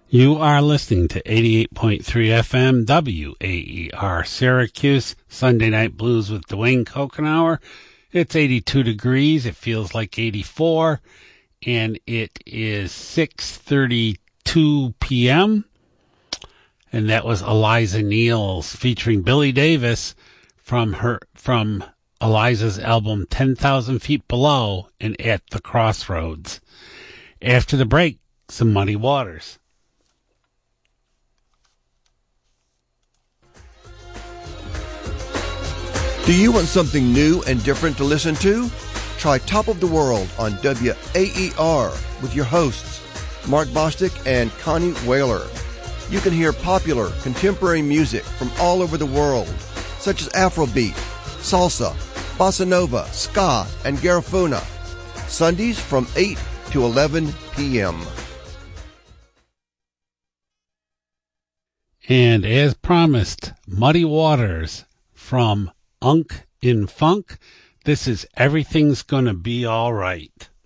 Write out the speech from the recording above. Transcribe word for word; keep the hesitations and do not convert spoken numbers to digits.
You are listening to eighty-eight point three F M W A E R Syracuse, Sunday Night Blues with Dwayne Kokenauer. It's eighty-two degrees. It feels like eighty-four, and it is six thirty-two p.m. And that was Eliza Niels featuring Billy Davis from her from Eliza's album ten thousand Feet Below and At the Crossroads. After the break, some Muddy Waters. Do you want something new and different to listen to? Try Top of the World on W A E R with your hosts, Mark Bostic and Connie Whaler. You can hear popular contemporary music from all over the world, such as Afrobeat, salsa, bossa nova, ska, and garifuna. Sundays from eight to eleven p.m. And as promised, Muddy Waters from Unk in Funk. This is Everything's Gonna Be All Right.